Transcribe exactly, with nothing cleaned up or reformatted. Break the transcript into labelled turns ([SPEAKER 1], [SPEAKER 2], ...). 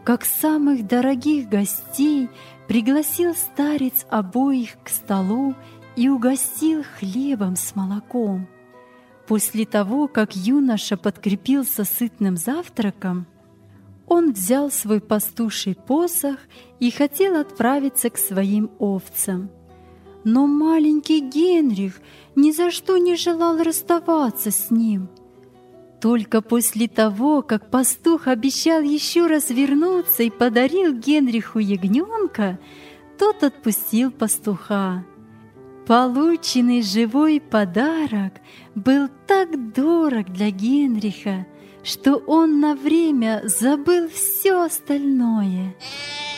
[SPEAKER 1] как самых дорогих гостей, пригласил старец обоих к столу и угостил хлебом с молоком. После того, как юноша подкрепился сытным завтраком, он взял свой пастуший посох и хотел отправиться к своим овцам. Но маленький Генрих ни за что не желал расставаться с ним. Только после того, как пастух обещал еще раз вернуться и подарил Генриху ягненка, тот отпустил пастуха. Полученный живой подарок был так дорог для Генриха, что он на время забыл все остальное.